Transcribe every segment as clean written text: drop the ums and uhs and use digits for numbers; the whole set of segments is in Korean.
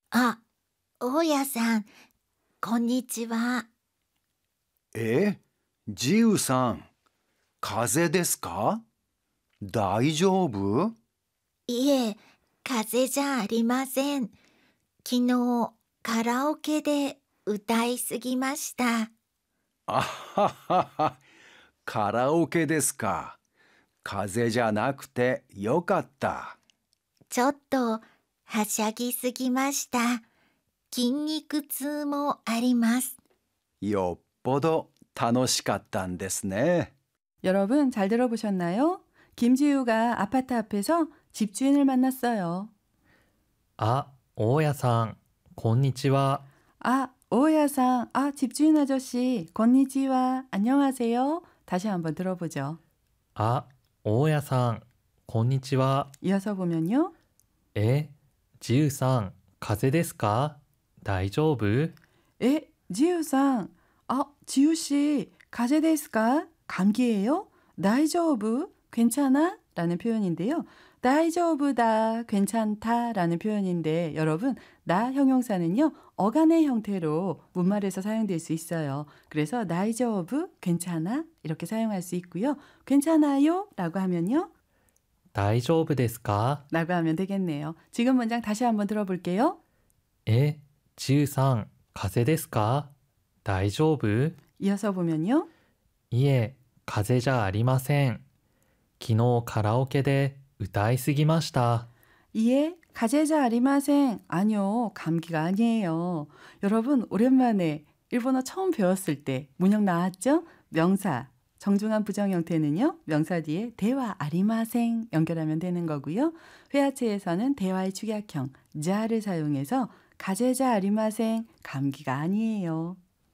あ、大家さん、こんにちは。 ジウさん、風邪ですか？大丈夫？ いえ、風邪じゃありません。昨日、カラオケで歌いすぎました。 あははは、カラオケですか。風邪じゃなくてよかった。 ちょっと、はしゃぎすぎました。筋肉痛もあります。 よっぽど楽しかったんですね。 여러분 잘 들어보셨나요? 김지우가 아파트 앞에서 집주인을 만났어요. 아, 오야さん, こんにちは. 아, 오야상, 집주인 아저씨, 건니치와, 안녕하세요. 다시 한번 들어보죠. 아, 오야さん, こんにちは. 이어서 보면요. ジウさん, 風邪ですか? 大丈夫? 지우상, 지우씨, 가제 데스까? 감기예요? 다이조브, 괜찮아? 라는 표현인데요. 다이조브다, 괜찮다 라는 표현인데 여러분, 나 형용사는요. 어간의 형태로 문말에서 사용될 수 있어요. 그래서 다이조브, 괜찮아? 이렇게 사용할 수 있고요. 괜찮아요? 라고 하면요. 大丈夫ですか? 라고 하면 되겠네요. 지금 문장 다시 한번 들어볼게요. ジウさん, 風邪ですか? 大丈夫? 이어서 보면요. いえ、風邪じゃありません。昨日カラオケで歌いすぎました。 이에 가제자 아리마생. 아니요, 감기가 아니에요. 여러분 오랜만에 일본어 처음 배웠을 때 문형 나왔죠? 명사, 정중한 부정 형태는요. 명사 뒤에 대화 아리마생 연결하면 되는 거고요. 회화체에서는 대화의 축약형 자를 사용해서 가제자 아리마생, 감기가 아니에요.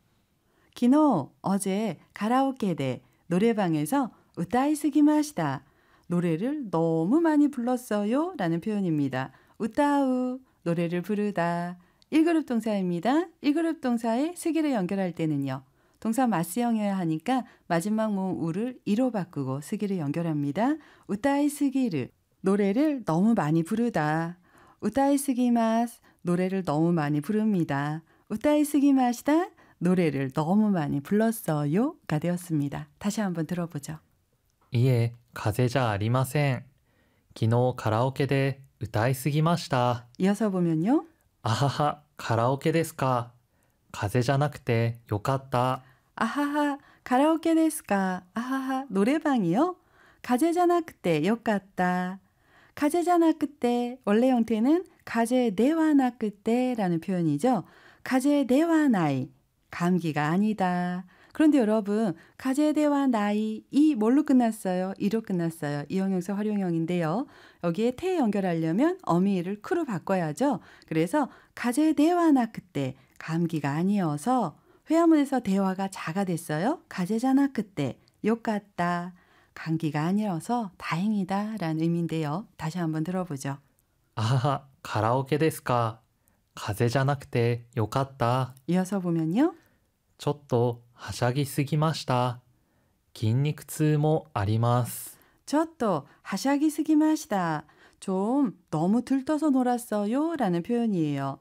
기노, 어제 가라오케 대 노래방에서 우타이스기마시다. 노래를 너무 많이 불렀어요 라는 표현입니다. 우타우, 노래를 부르다. 1그룹 동사입니다. 1그룹 동사에 스기를 연결할 때는요. 동사 마스형이어야 하니까 마지막 모음 우를 이로 바꾸고 스기를 연결합니다. 우타이스기르, 노래를 너무 많이 부르다. 우타이스기마스, 노래를 너무 많이 부릅니다. 우타이스기마시다, 노래를 너무 많이 불렀어요가 되었습니다. 다시 한번 들어보죠. いえ、風邪じゃありません。昨日カラオケで歌いすぎました。 이어서 보면요. あはは、カラオケですか。風邪じゃなくてよかった。 아하하, 가라오케 데스까. 아하하, 노래방이요? 가제자나 그때 욕같다. 가제자나 그때 원래 형태는 가제 네와나 그때라는 표현이죠. 가제 네와 나이, 감기가 아니다. 그런데 여러분, 가제 네와 나이, 이 뭘로 끝났어요? 이로 끝났어요. 이 형용사 활용형인데요. 여기에 태 연결하려면 어미를 크로 바꿔야죠. 그래서 가제 네와나 그때, 감기가 아니어서 회화문에서 대화가 자가 됐어요. 가제자나 그때, 욕같다. 감기가 아니어서 다행이다 라는 의미인데요. 다시 한번 들어보죠. あはは、カラオケですか。風邪じゃなくてよかった。 이어서 보면요. ちょっとはしゃぎすぎました。筋肉痛もあります。 저또 하샤기 스기마시다. 좀 너무 들떠서 놀았어요 라는 표현이에요.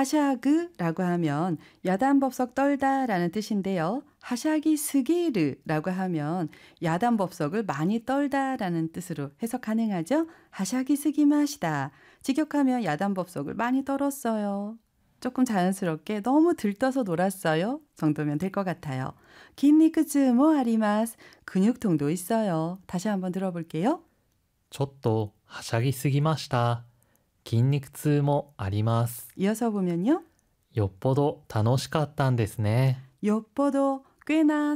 하샤그라고 하면 야단법석 떨다라는 뜻인데요. 하샤기 스기르라고 하면 야단법석을 많이 떨다라는 뜻으로 해석 가능하죠. 하샤기 스기마시다. 직역하면 야단법석을 많이 떨었어요. 조금 자연스럽게 너무 들떠서 놀았어요 정도면 될 것 같아요.筋肉痛も 아리마스. 근육통도 있어요. 다시 한번 들어볼게요. ちょっとはしゃぎすぎました。筋肉痛もあります。 이어서 보면요. よっぽど楽しかったんですね。 요뽀도 꽤나